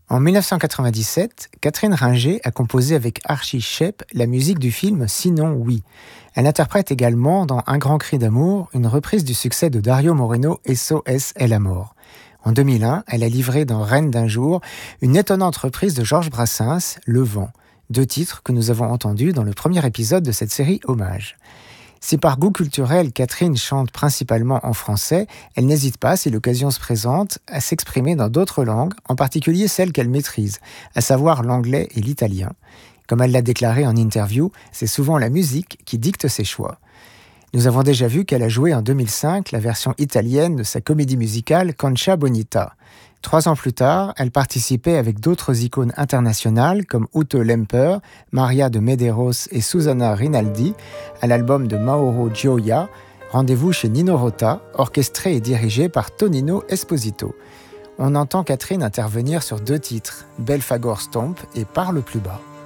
En 1997, Catherine Ringer a composé avec Archie Shepp la musique du film Sinon oui. Elle interprète également dans Un grand cri d'amour une reprise du succès de Dario Moreno SOS El Amor. En 2001, elle a livré dans Reine d'un jour une étonnante reprise de Georges Brassens, Le vent, 2 titres que nous avons entendus dans le premier épisode de cette série Hommage. Si par goût culturel, Catherine chante principalement en français, elle n'hésite pas, si l'occasion se présente, à s'exprimer dans d'autres langues, en particulier celles qu'elle maîtrise, à savoir l'anglais et l'italien. Comme elle l'a déclaré en interview, c'est souvent la musique qui dicte ses choix. Nous avons déjà vu qu'elle a joué en 2005 la version italienne de sa comédie musicale Concha Bonita. 3 ans plus tard, elle participait avec d'autres icônes internationales comme Ute Lemper, Maria de Medeiros et Susanna Rinaldi à l'album de Mauro Gioia, Rendez-vous chez Nino Rota, orchestré et dirigé par Tonino Esposito. On entend Catherine intervenir sur 2 titres, Belfagor Stomp et Parle plus bas.